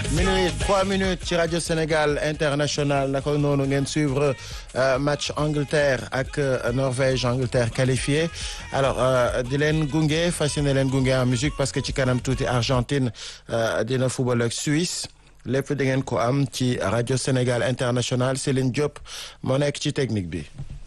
minuit 3 minutes ci rajo Sénégal international naka noonu ngeen suivre match Angleterre ak Norvège Angleterre qualifié alors di leen gunge fas yéene leen gunge en musique parce que ci kanam tuuti Argentine dina football ak Suisse lépp da ngeen ko am ci rajo Sénégal international Céline Diop moo nekk ci technique bi.